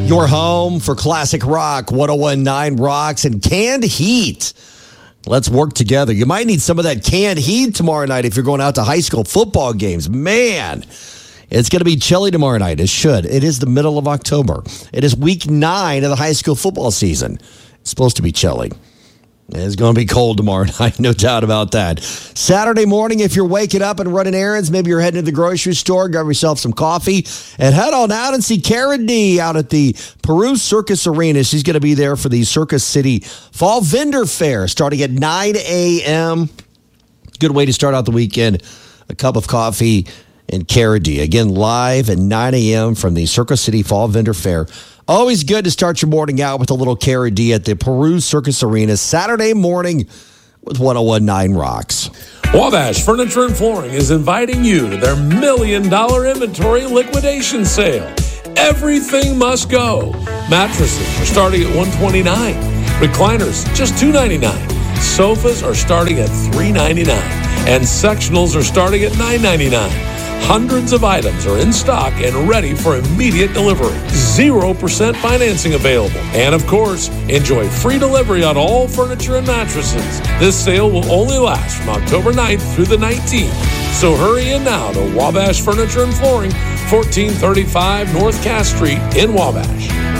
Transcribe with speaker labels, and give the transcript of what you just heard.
Speaker 1: Your home for classic rock, 101.9 Rocks and canned heat. Let's work together. You might need some of that canned heat tomorrow night if you're going out to high school football games. Man, it's going to be chilly tomorrow night. It should. It is the middle of October. It is week 9 of the high school football season. It's supposed to be chilly. It's going to be cold tomorrow night, no doubt about that. Saturday morning, if you're waking up and running errands, maybe you're heading to the grocery store, grab yourself some coffee, and head on out and see Cara D out at the Peru Circus Arena. She's going to be there for the Circus City Fall Vendor Fair starting at 9 a.m. Good way to start out the weekend. A cup of coffee and Cara D. Again, live at 9 a.m. from the Circus City Fall Vendor Fair. Always good to start your morning out with a little Cara D at the Peru Circus Arena Saturday morning with 101.9 Rocks.
Speaker 2: Wabash Furniture and Flooring is inviting you to their $1 million inventory liquidation sale. Everything must go. Mattresses are starting at $129. Recliners, just $299. Sofas are starting at $399. And sectionals are starting at $999. Hundreds of items are in stock and ready for immediate delivery. 0% financing available. And of course, enjoy free delivery on all furniture and mattresses. This sale will only last from October 9th through the 19th. So hurry in now to Wabash Furniture and Flooring, 1435 North Cass Street in Wabash.